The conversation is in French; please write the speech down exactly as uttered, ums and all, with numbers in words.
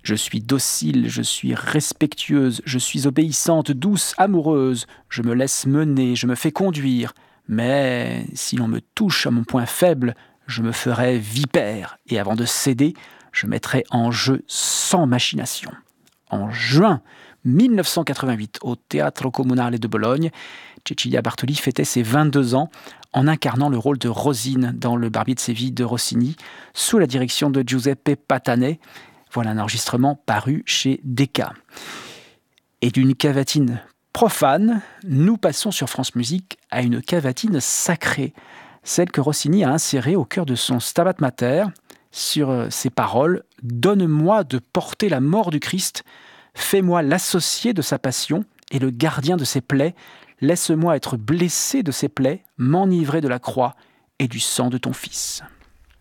Je suis docile, je suis respectueuse, je suis obéissante, douce, amoureuse, je me laisse mener, je me fais conduire. Mais si l'on me touche à mon point faible, je me ferai vipère, et avant de céder, je mettrai en jeu sans machination. En juin mille neuf cent quatre-vingt-huit, au Teatro Comunale de Bologne, Cecilia Bartoli fêtait ses vingt-deux ans en incarnant le rôle de Rosine dans Le Barbier de Séville de Rossini, sous la direction de Giuseppe Patanè. Voilà un enregistrement paru chez Decca. Et d'une cavatine profane, nous passons sur France Musique à une cavatine sacrée, celle que Rossini a insérée au cœur de son Stabat Mater, sur ces paroles « Donne-moi de porter la mort du Christ, fais-moi l'associé de sa passion et le gardien de ses plaies, laisse-moi être blessé de ses plaies, m'enivrer de la croix et du sang de ton Fils. »